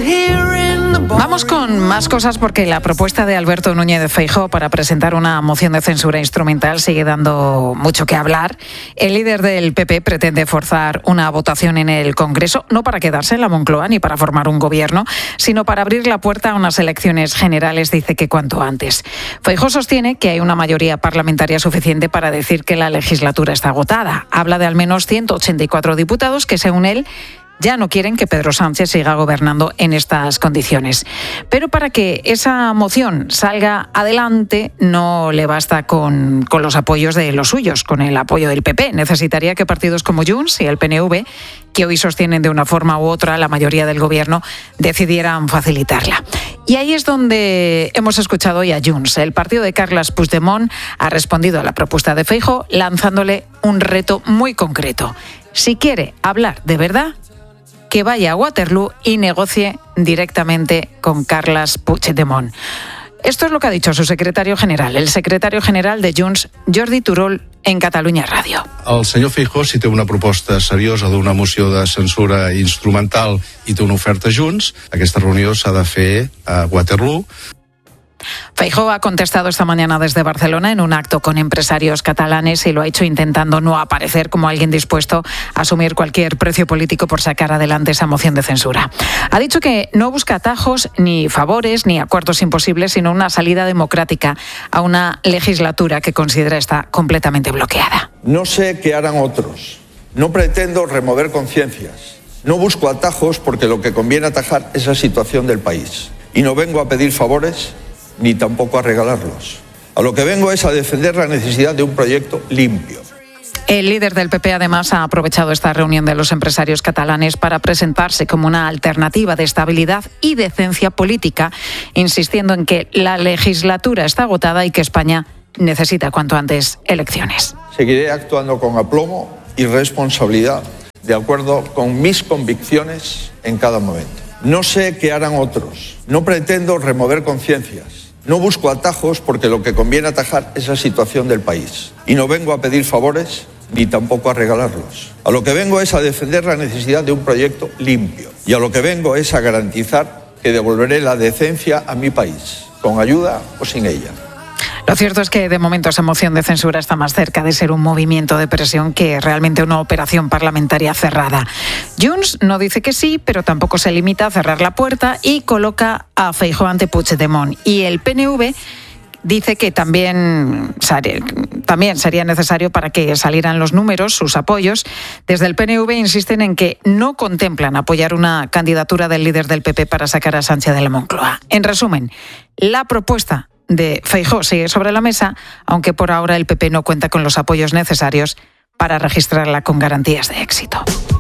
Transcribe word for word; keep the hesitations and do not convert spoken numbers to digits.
Vamos con más cosas porque la propuesta de Alberto Núñez Feijóo para presentar una moción de censura instrumental sigue dando mucho que hablar. El líder del P P pretende forzar una votación en el Congreso, no para quedarse en la Moncloa ni para formar un gobierno, sino para abrir la puerta a unas elecciones generales, dice que cuanto antes. Feijóo sostiene que hay una mayoría parlamentaria suficiente para decir que la legislatura está agotada. Habla de al menos ciento ochenta y cuatro diputados que, según él, ya no quieren que Pedro Sánchez siga gobernando en estas condiciones. Pero para que esa moción salga adelante no le basta con, con los apoyos de los suyos, con el apoyo del P P. Necesitaría que partidos como Junts y el P N V, que hoy sostienen de una forma u otra la mayoría del gobierno, decidieran facilitarla. Y ahí es donde hemos escuchado hoy a Junts. El partido de Carles Puigdemont ha respondido a la propuesta de Feijóo lanzándole un reto muy concreto. Si quiere hablar de verdad, que vaya a Waterloo y negocie directamente con Carles Puigdemont. Esto es lo que ha dicho su secretario general, el secretario general de Junts, Jordi Turull, en Catalunya Ràdio. El senyor Feijóo, si té una proposta seriosa d'una moció de censura instrumental i té una oferta Junts, aquesta reunió s'ha de fer a Waterloo. Feijóo ha contestado esta mañana desde Barcelona en un acto con empresarios catalanes y lo ha hecho intentando no aparecer como alguien dispuesto a asumir cualquier precio político por sacar adelante esa moción de censura. Ha dicho que no busca atajos, ni favores, ni acuerdos imposibles, sino una salida democrática a una legislatura que considera está completamente bloqueada. No sé qué harán otros. No pretendo remover conciencias. No busco atajos porque lo que conviene atajar es la situación del país. Y no vengo a pedir favores ni tampoco a regalarlos. A lo que vengo es a defender la necesidad de un proyecto limpio. El líder del P P además ha aprovechado esta reunión de los empresarios catalanes para presentarse como una alternativa de estabilidad y decencia política, insistiendo en que la legislatura está agotada y que España necesita cuanto antes elecciones. Seguiré actuando con aplomo y responsabilidad, de acuerdo con mis convicciones en cada momento. No sé qué harán otros. No pretendo remover conciencias. No busco atajos porque lo que conviene atajar es la situación del país. Y no vengo a pedir favores ni tampoco a regalarlos. A lo que vengo es a defender la necesidad de un proyecto limpio. Y a lo que vengo es a garantizar que devolveré la decencia a mi país, con ayuda o sin ella. Lo cierto es que de momento esa moción de censura está más cerca de ser un movimiento de presión que realmente una operación parlamentaria cerrada. Junts no dice que sí, pero tampoco se limita a cerrar la puerta y coloca a Feijóo ante Puigdemont. Y el P N V dice que también, también sería necesario para que salieran los números, sus apoyos. Desde el P N V insisten en que no contemplan apoyar una candidatura del líder del P P para sacar a Sánchez de la Moncloa. En resumen, la propuesta de Feijóo sigue sobre la mesa, aunque por ahora el P P no cuenta con los apoyos necesarios para registrarla con garantías de éxito.